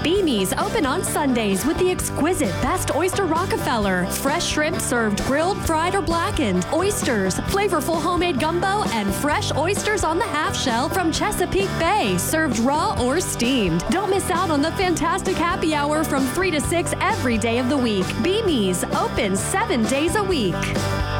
Beanie's open on Sundays with the exquisite Best Oyster Rockefeller. Fresh shrimp served grilled, fried, or blackened. Oysters, flavorful homemade gumbo, and fresh oysters on the half shell from Chesapeake Bay, served raw or steamed. Don't miss out on the fantastic happy hour from 3 to 6 every day of the week. Beanie's open 7 days a week.